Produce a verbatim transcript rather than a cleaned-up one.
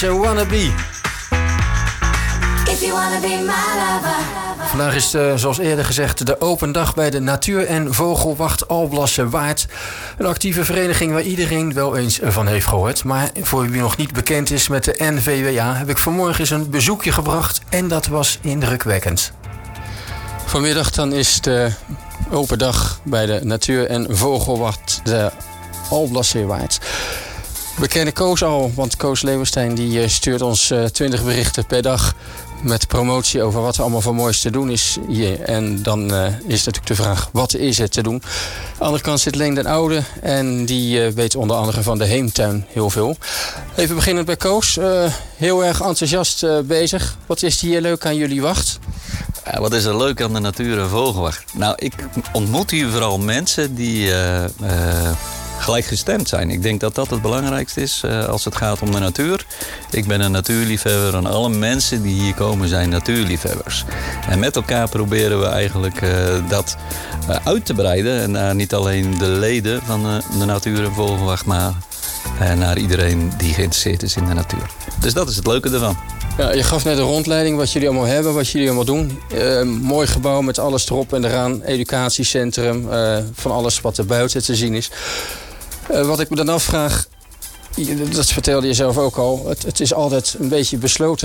Wannabe. If you wanna be my lover. Vandaag is, uh, zoals eerder gezegd, de open dag bij de Natuur- en Vogelwacht Alblasserwaard. Een actieve vereniging waar iedereen wel eens van heeft gehoord. Maar voor wie nog niet bekend is met de N V W A... heb ik vanmorgen eens een bezoekje gebracht en dat was indrukwekkend. Vanmiddag dan is de open dag bij de Natuur- en Vogelwacht de Alblasserwaard. We kennen Koos al, want Koos Leeuwenstein die stuurt ons twintig berichten per dag met promotie over wat er allemaal voor moois te doen is hier. En dan uh, is natuurlijk de vraag, wat is er te doen? Aan de andere kant zit Leen den Oude en die uh, weet onder andere van de Heemtuin heel veel. Even beginnend bij Koos. Uh, heel erg enthousiast uh, bezig. Wat is hier leuk aan jullie wacht? Ja, wat is er leuk aan de Natuur- en Vogelwacht? Nou, ik ontmoet hier vooral mensen die Uh, uh, gelijkgestemd zijn. Ik denk dat dat het belangrijkste is uh, als het gaat om de natuur. Ik ben een natuurliefhebber en alle mensen die hier komen zijn natuurliefhebbers. En met elkaar proberen we eigenlijk uh, dat uh, uit te breiden. En naar niet alleen de leden van uh, de Natuur- en Vogelwacht, maar uh, naar iedereen die geïnteresseerd is in de natuur. Dus dat is het leuke ervan. Ja, je gaf net een rondleiding wat jullie allemaal hebben, wat jullie allemaal doen. Uh, mooi gebouw met alles erop en eraan. Educatiecentrum, uh, van alles wat er buiten te zien is. Uh, wat ik me dan afvraag, dat vertelde je zelf ook al, het, het is altijd een beetje besloten